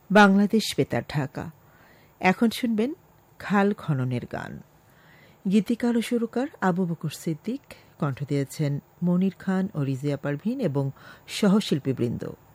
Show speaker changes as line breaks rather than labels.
বাংলাদেশ বেতার ঢাকা। এখন শুনবেন খাল খননের গান। গীতিকার ও সুরকার আবু বকর সিদ্দিক, কণ্ঠ দিয়েছেন মনির খান ও রিজিয়া পারভিন এবং সহশিল্পীবৃন্দ।